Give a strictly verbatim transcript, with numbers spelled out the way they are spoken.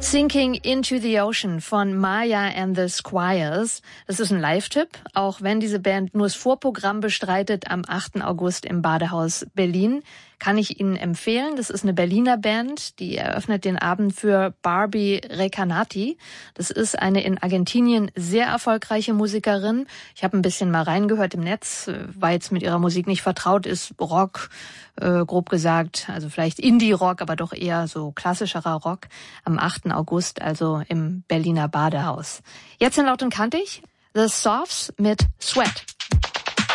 Sinking into the Ocean von Maya and the Squires. Das ist ein Live-Tipp, auch wenn diese Band nur das Vorprogramm bestreitet am achten August im Badehaus Berlin. Kann ich Ihnen empfehlen. Das ist eine Berliner Band, die eröffnet den Abend für Barbie Recanati. Das ist eine in Argentinien sehr erfolgreiche Musikerin. Ich habe ein bisschen mal reingehört im Netz, weil jetzt mit ihrer Musik nicht vertraut ist. Rock, äh, grob gesagt, also vielleicht Indie-Rock, aber doch eher so klassischerer Rock. Am achten August, also im Berliner Badehaus. Jetzt in Laut und Kantig, The Sophs mit Sweat.